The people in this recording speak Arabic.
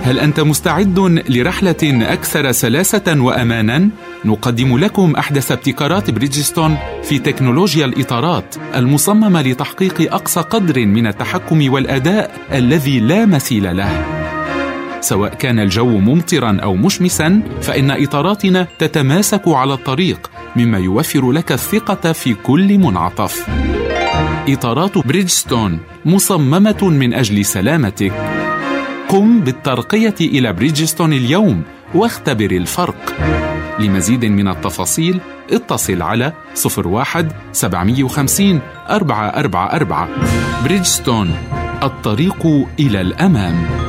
هل أنت مستعد لرحلة أكثر سلاسة وأماناً؟ نقدم لكم أحدث ابتكارات بريدجستون في تكنولوجيا الإطارات المصممة لتحقيق أقصى قدر من التحكم والأداء الذي لا مثيل له. سواء كان الجو ممطراً أو مشمساً، فإن إطاراتنا تتماسك على الطريق، مما يوفر لك الثقة في كل منعطف. إطارات بريدجستون مصممة من أجل سلامتك. قم بالترقية إلى بريدجستون اليوم واختبر الفرق. لمزيد من التفاصيل اتصل على 01-750-444. بريدجستون، الطريق إلى الأمام.